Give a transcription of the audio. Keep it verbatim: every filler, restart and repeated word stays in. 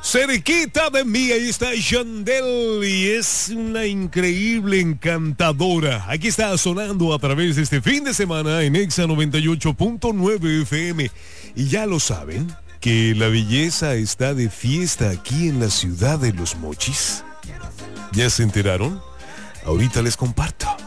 Cerquita de mí, ahí está Yandel y es una increíble encantadora. Aquí está sonando a través de este fin de semana en Exa noventa y ocho punto nueve F M. Y ya lo saben, que la belleza está de fiesta aquí en la ciudad de Los Mochis. ¿Ya se enteraron? Ahorita les comparto.